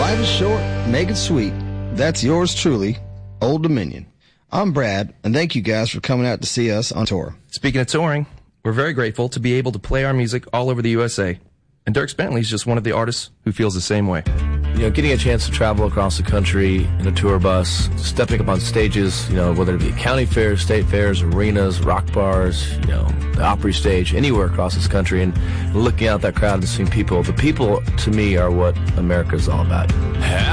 Life is short, make it sweet. That's yours truly, Old Dominion. I'm Brad, and thank you guys for coming out to see us on tour. Speaking of touring, we're very grateful to be able to play our music all over the USA. And Dierks Bentley's just one of the artists who feels the same way. You know, getting a chance to travel across the country in a tour bus, stepping up on stages, you know, whether it be county fairs, state fairs, arenas, rock bars, you know, the Opry stage, anywhere across this country, and looking out that crowd and seeing people. The people, to me, are what America's all about.